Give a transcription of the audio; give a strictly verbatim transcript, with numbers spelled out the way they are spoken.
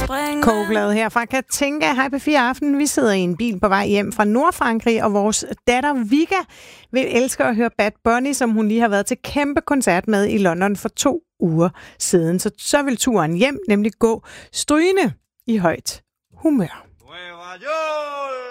Kogebladet her fra Katinka. Hej P fire Aften. Vi sidder i en bil på vej hjem fra Nordfrankrig, og vores datter Vika vil elske at høre Bad Bunny, som hun lige har været til kæmpe koncert med i London for to uger siden. Så, så vil turen hjem nemlig gå strygende i højt humør.